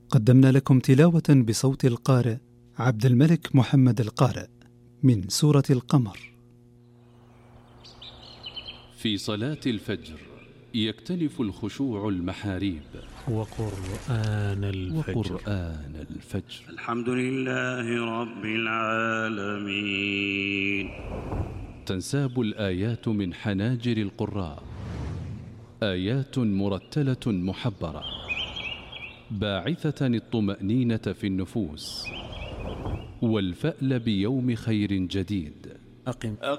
قدمنا لكم تلاوة بصوت القارئ عبد الملك محمد القارئ من سورة القمر. في صلاة الفجر يكتنف الخشوع المحاريب وقرآن الفجر. الحمد لله رب العالمين. تنساب الآيات من حناجر القراء، آيات مرتلة محبرة باعثة الطمأنينة في النفوس والفأل بيوم خير جديد. أقم